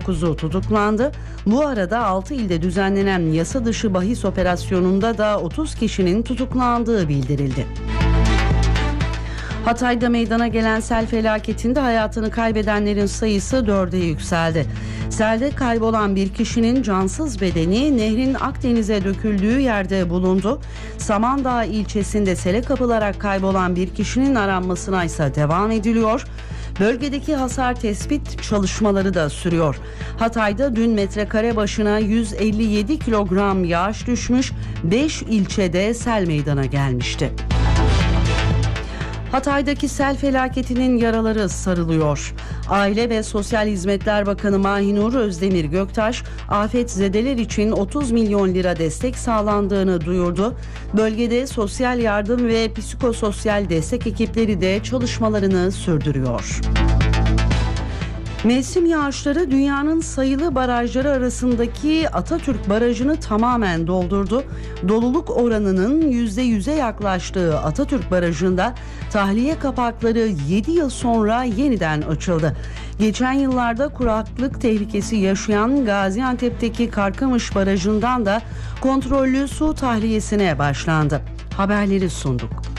19'u tutuklandı. Bu arada 6 ilde düzenlenen yasa dışı bahis operasyonunda da 30 kişinin tutuklandığı bildirildi. Hatay'da meydana gelen sel felaketinde hayatını kaybedenlerin sayısı 4'e yükseldi. Selde kaybolan bir kişinin cansız bedeni nehrin Akdeniz'e döküldüğü yerde bulundu. Samandağ ilçesinde sele kapılarak kaybolan bir kişinin aranmasına ise devam ediliyor. Bölgedeki hasar tespit çalışmaları da sürüyor. Hatay'da dün metrekare başına 157 kilogram yağış düşmüş, 5 ilçede sel meydana gelmişti. Hatay'daki sel felaketinin yaraları sarılıyor. Aile ve Sosyal Hizmetler Bakanı Mahinur Özdemir Göktaş, afetzedeler için 30 milyon lira destek sağlandığını duyurdu. Bölgede sosyal yardım ve psikososyal destek ekipleri de çalışmalarını sürdürüyor. Mevsim yağışları dünyanın sayılı barajları arasındaki Atatürk Barajı'nı tamamen doldurdu. Doluluk oranının %100'e yaklaştığı Atatürk Barajı'nda tahliye kapakları 7 yıl sonra yeniden açıldı. Geçen yıllarda kuraklık tehlikesi yaşayan Gaziantep'teki Karkamış Barajı'ndan da kontrollü su tahliyesine başlandı. Haberleri sunduk.